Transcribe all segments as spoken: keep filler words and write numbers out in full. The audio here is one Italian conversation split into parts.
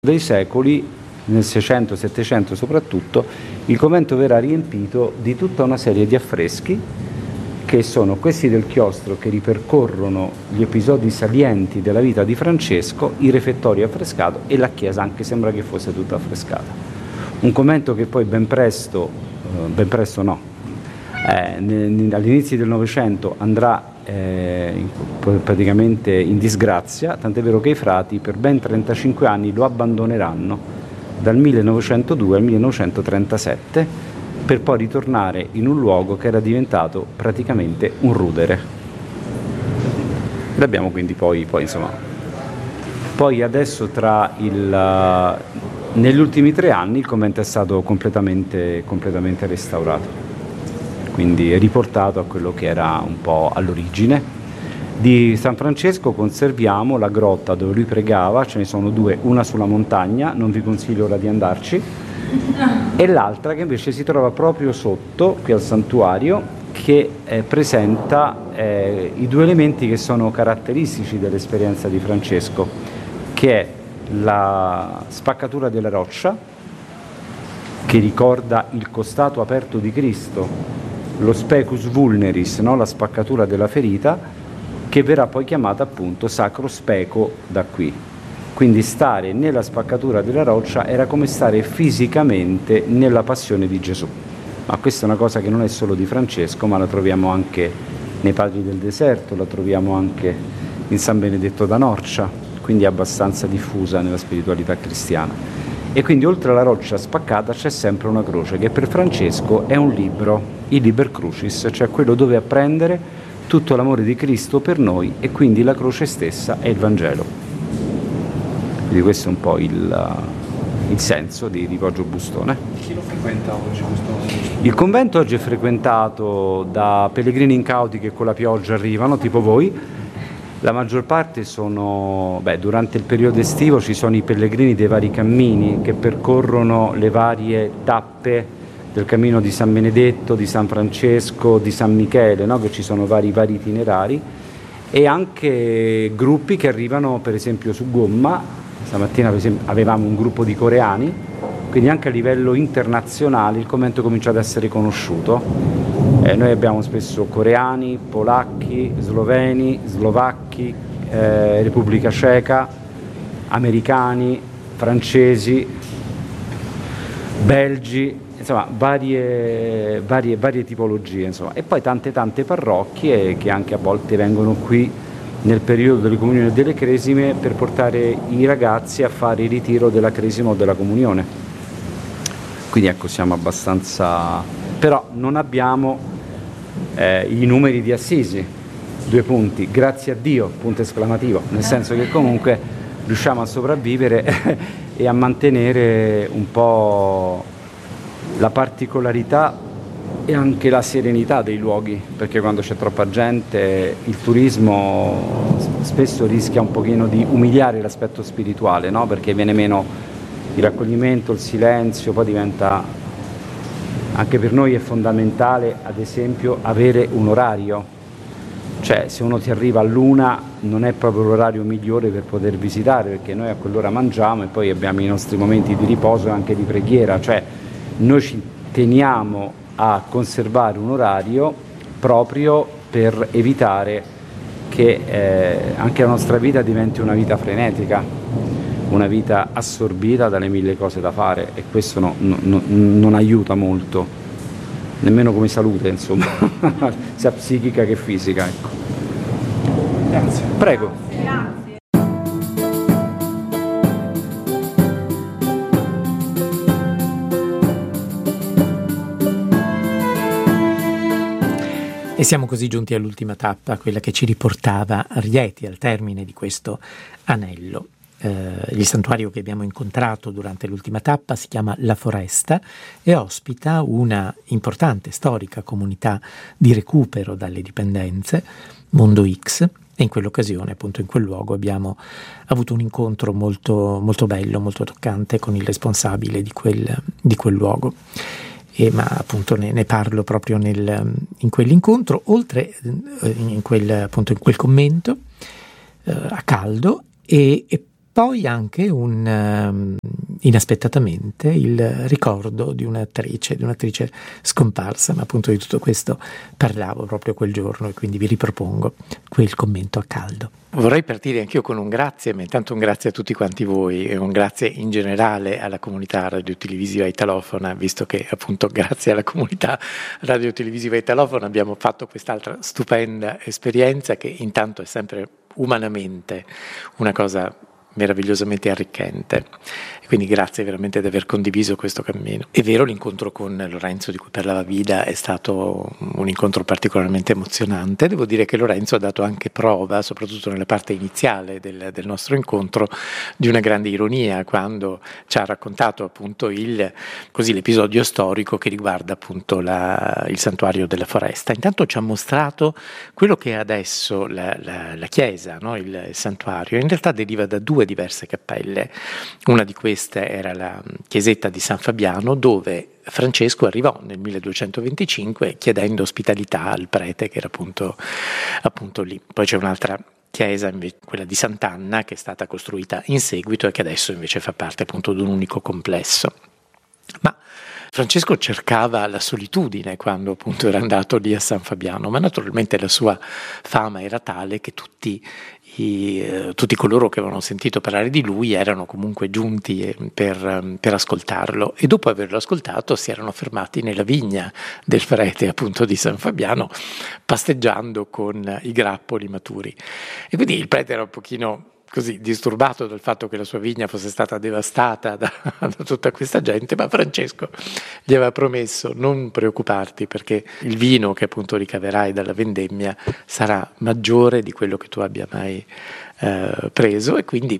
dei secoli, nel seicento settecento soprattutto, il convento verrà riempito di tutta una serie di affreschi che sono questi del chiostro, che ripercorrono gli episodi salienti della vita di Francesco, il refettorio affrescato e la chiesa anche sembra che fosse tutta affrescata. Un convento che poi ben presto, eh, ben presto no, eh, all'inizio del Novecento andrà eh, in, praticamente in disgrazia, tant'è vero che i frati per ben trentacinque anni lo abbandoneranno dal millenovecentodue al millenovecentotrentasette, per poi ritornare in un luogo che era diventato praticamente un rudere. L'abbiamo quindi poi, poi insomma, poi adesso tra il, negli ultimi tre anni il convento è stato completamente, completamente restaurato, quindi è riportato a quello che era un po' all'origine. Di San Francesco conserviamo la grotta dove lui pregava, ce ne sono due, una sulla montagna, non vi consiglio ora di andarci, e l'altra che invece si trova proprio sotto, qui al santuario, che eh, presenta eh, i due elementi che sono caratteristici dell'esperienza di Francesco, che è la spaccatura della roccia, che ricorda il costato aperto di Cristo, lo specus vulneris, no? La spaccatura della ferita, che verrà poi chiamata appunto sacro speco da qui. Quindi stare nella spaccatura della roccia era come stare fisicamente nella passione di Gesù. Ma questa è una cosa che non è solo di Francesco, ma la troviamo anche nei Padri del Deserto, la troviamo anche in San Benedetto da Norcia, quindi è abbastanza diffusa nella spiritualità cristiana. E quindi oltre alla roccia spaccata c'è sempre una croce, che per Francesco è un libro, il Liber Crucis, cioè quello dove apprendere tutto l'amore di Cristo per noi, e quindi la croce stessa è il Vangelo. Quindi questo è un po' il, il senso di, di Poggio Bustone. Chi lo frequenta oggi questo? Il convento oggi è frequentato da pellegrini incauti che con la pioggia arrivano, tipo voi. La maggior parte sono, beh, durante il periodo estivo ci sono i pellegrini dei vari cammini che percorrono le varie tappe del cammino di San Benedetto, di San Francesco, di San Michele, no? Che ci sono vari, vari itinerari, e anche gruppi che arrivano per esempio su gomma. Stamattina per esempio avevamo un gruppo di coreani, quindi anche a livello internazionale il convento comincia ad essere conosciuto. Eh, noi abbiamo spesso coreani, polacchi, sloveni, slovacchi, eh, Repubblica Ceca, americani, francesi, belgi, insomma varie, varie, varie tipologie, insomma. E poi tante tante parrocchie che anche a volte vengono qui nel periodo delle comunioni e delle cresime per portare i ragazzi a fare il ritiro della cresima o della comunione. Quindi ecco, siamo abbastanza... però non abbiamo eh, i numeri di Assisi, due punti, grazie a Dio, punto esclamativo, nel senso che comunque riusciamo a sopravvivere e a mantenere un po' la particolarità e anche la serenità dei luoghi, perché quando c'è troppa gente il turismo spesso rischia un pochino di umiliare l'aspetto spirituale, no? Perché viene meno il raccoglimento, il silenzio, poi diventa, anche per noi è fondamentale ad esempio avere un orario, cioè se uno ti arriva all'una non è proprio l'orario migliore per poter visitare, perché noi a quell'ora mangiamo e poi abbiamo i nostri momenti di riposo e anche di preghiera, cioè noi ci teniamo a conservare un orario proprio per evitare che eh, anche la nostra vita diventi una vita frenetica, una vita assorbita dalle mille cose da fare, e questo no, no, non aiuta molto, nemmeno come salute, insomma, sia psichica che fisica. Ecco. Grazie. Prego. Grazie. E siamo così giunti all'ultima tappa, quella che ci riportava a Rieti, al termine di questo anello. Eh, il santuario che abbiamo incontrato durante l'ultima tappa si chiama La Foresta e ospita una importante, storica comunità di recupero dalle dipendenze, Mondo X, e in quell'occasione, appunto in quel luogo, abbiamo avuto un incontro molto, molto bello, molto toccante con il responsabile di quel, di quel luogo. E, ma appunto ne, ne parlo proprio nel, in quell'incontro, oltre in quel, appunto in quel commento eh, a caldo, e, e Poi anche un, um, inaspettatamente il ricordo di un'attrice, di un'attrice scomparsa, ma appunto di tutto questo parlavo proprio quel giorno e quindi vi ripropongo quel commento a caldo. Vorrei partire anch'io con un grazie, ma intanto un grazie a tutti quanti voi e un grazie in generale alla comunità radiotelevisiva italofona, visto che appunto grazie alla comunità radiotelevisiva italofona abbiamo fatto quest'altra stupenda esperienza che intanto è sempre umanamente una cosa meravigliosamente arricchente. Quindi grazie veramente di aver condiviso questo cammino. È vero, l'incontro con Lorenzo di cui parlava Vida è stato un incontro particolarmente emozionante. Devo dire che Lorenzo ha dato anche prova, soprattutto nella parte iniziale del, del nostro incontro, di una grande ironia quando ci ha raccontato appunto il, così, l'episodio storico che riguarda appunto la, il santuario della foresta. Intanto ci ha mostrato quello che è adesso la, la, la chiesa, no? il, il santuario. In realtà deriva da due diverse cappelle. Una di queste era la chiesetta di San Fabiano, dove Francesco arrivò nel milleduecentoventicinque chiedendo ospitalità al prete che era appunto, appunto lì. Poi c'è un'altra chiesa, invece, quella di Sant'Anna, che è stata costruita in seguito e che adesso invece fa parte appunto di un unico complesso. Ma Francesco cercava la solitudine quando appunto era andato lì a San Fabiano, ma naturalmente la sua fama era tale che tutti, i, eh, tutti coloro che avevano sentito parlare di lui erano comunque giunti per, per ascoltarlo, e dopo averlo ascoltato si erano fermati nella vigna del prete appunto di San Fabiano, pasteggiando con i grappoli maturi. E quindi il prete era un pochino così disturbato dal fatto che la sua vigna fosse stata devastata da, da tutta questa gente, ma Francesco gli aveva promesso: non preoccuparti, perché il vino che appunto ricaverai dalla vendemmia sarà maggiore di quello che tu abbia mai eh, preso. E quindi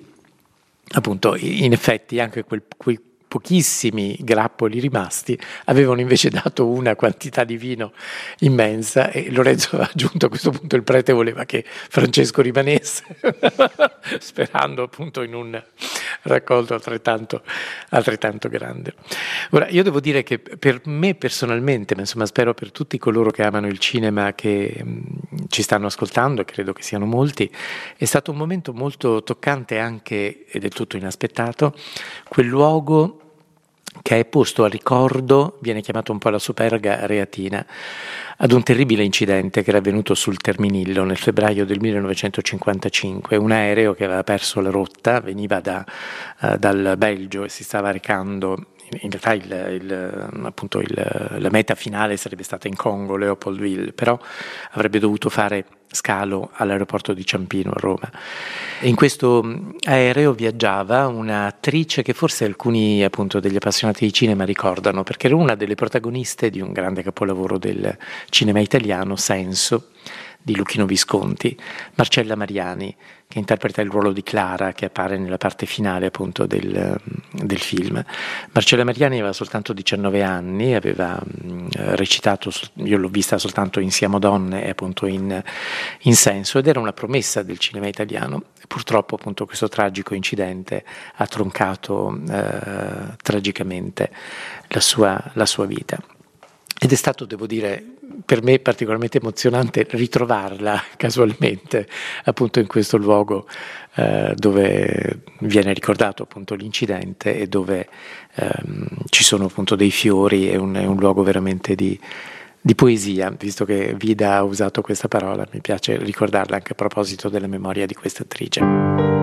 appunto in effetti anche quel, quei pochissimi grappoli rimasti avevano invece dato una quantità di vino immensa, e Lorenzo aveva aggiunto: a questo punto il prete voleva che Francesco rimanesse sperando appunto in un raccolto altrettanto, altrettanto grande. Ora, io devo dire che per me personalmente, ma insomma spero per tutti coloro che amano il cinema, che mh, ci stanno ascoltando, e credo che siano molti, è stato un momento molto toccante anche, e del tutto inaspettato, quel luogo che è posto a ricordo, viene chiamato un po' la Superga Reatina, ad un terribile incidente che era avvenuto sul Terminillo nel febbraio del millenovecentocinquantacinque. Un aereo che aveva perso la rotta, veniva da, uh, dal Belgio e si stava recando, in realtà il, il, appunto il, la meta finale sarebbe stata in Congo, Leopoldville, però avrebbe dovuto fare scalo all'aeroporto di Ciampino a Roma. E in questo aereo viaggiava un'attrice che forse alcuni appunto degli appassionati di cinema ricordano, perché era una delle protagoniste di un grande capolavoro del cinema italiano, Senso, di Luchino Visconti, Marcella Mariani, che interpreta il ruolo di Clara, che appare nella parte finale appunto del, del film. Marcella Mariani aveva soltanto diciannove anni, aveva mh, recitato, io l'ho vista soltanto in Siamo donne e appunto in, in Senso, ed era una promessa del cinema italiano. Purtroppo appunto questo tragico incidente ha troncato eh, tragicamente la sua, la sua vita. Ed è stato, devo dire, per me particolarmente emozionante ritrovarla casualmente appunto in questo luogo eh, dove viene ricordato appunto l'incidente, e dove ehm, ci sono appunto dei fiori. È un, è un luogo veramente di, di poesia. Visto che Vida ha usato questa parola, mi piace ricordarla anche a proposito della memoria di questa attrice.